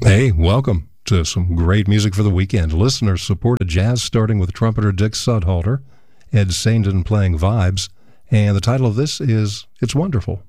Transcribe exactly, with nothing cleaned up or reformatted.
Hey, welcome to some great music for the weekend. Listener-supported jazz starting with trumpeter Dick Sudhalter, Ed Saindon playing vibes, and the title of this is It's Wonderful.